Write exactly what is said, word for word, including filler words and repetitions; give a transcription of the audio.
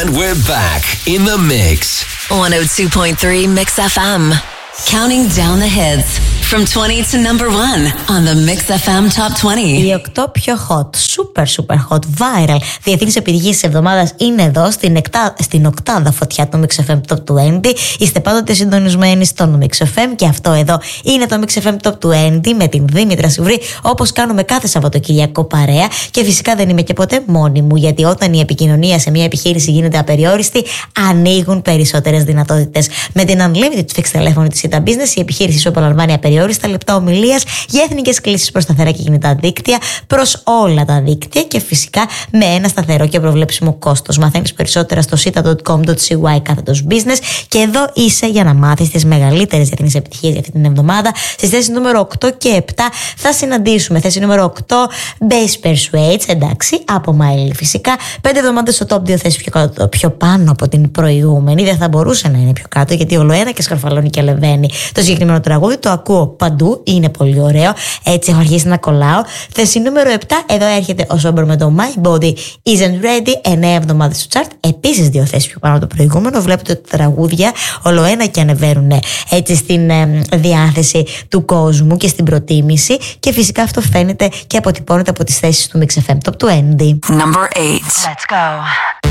And we're back in the mix. one oh two point three Mix εφ εμ. Counting down the hits from twenty to number one on the Mix εφ εμ Top είκοσι. Οι οκτώ πιο hot, super super hot, viral διεθνείς επιτυχίες της εβδομάδας είναι εδώ στην, εκτά, στην οκτάδα φωτιά του Mix εφ εμ Top είκοσι. Είστε πάντοτε συντονισμένοι στον Mix εφ εμ και αυτό εδώ είναι το Mix εφ εμ Top είκοσι με την Δήμητρα Σιβρή, όπως κάνουμε κάθε Σαββατοκυριακό παρέα. Και φυσικά δεν είμαι και ποτέ μόνη μου, γιατί όταν η επικοινωνία σε μια επιχείρηση γίνεται απεριόριστη, ανοίγουν περισσότερες δυνατότητες. Με την Unlimited Fixed τηλέφωνο της Ita Business, η επιχείρηση σου απολαμβάνει απεριόριστα λεπτά ομιλίας για εθνικές κλήσεις προς σταθερά και κινητά δίκτυα, προς όλα τα δίκτυα και φυσικά με ένα σταθερό και προβλέψιμο κόστος. Μαθαίνεις περισσότερα στο sita dot com dot c y κάθετος business και εδώ είσαι για να μάθεις τις μεγαλύτερες διεθνείς επιτυχίες για αυτή την εβδομάδα. Στις θέσεις νούμερο οκτώ και επτά θα συναντήσουμε θέση νούμερο οκτώ Base Persuades, εντάξει, από Miley φυσικά. Πέντε εβδομάδες στο top, δύο θέσεις πιο, κάτω, πιο πάνω από την προηγούμενη. Δεν θα μπορούσε να είναι πιο κάτω, γιατί όλο ένα και σκαρφαλώνει και λεβαίνει. Το συγκεκριμένο τραγούδι το ακούω παντού, είναι πολύ ωραίο. Έτσι έχω αρχίσει να κολλάω. Θέση νούμερο επτά, εδώ έρχεται ο Sober με το My Body Isn't Ready, εννέα εβδομάδες στο chart. Επίσης δύο θέσεις πιο πάνω από το προηγούμενο. Βλέπετε ότι τα τραγούδια όλο ένα και ανεβαίνουν έτσι στην ε, διάθεση του κόσμου και στην προτίμηση. Και φυσικά αυτό φαίνεται και αποτυπώνεται από τις θέσεις του Mix εφ εμ Top είκοσι. Number eight. Let's go.